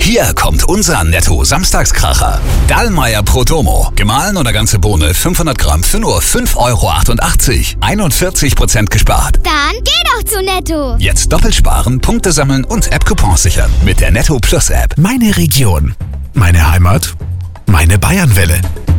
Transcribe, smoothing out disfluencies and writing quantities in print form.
Hier kommt unser Netto-Samstagskracher. Dallmayr Prodomo. Gemahlen oder ganze Bohne 500 Gramm für nur 5,88 €. 41% gespart. Dann geh doch zu Netto. Jetzt doppelt sparen, Punkte sammeln und App-Coupons sichern. Mit der Netto Plus App. Meine Region. Meine Heimat. Meine Bayernwelle.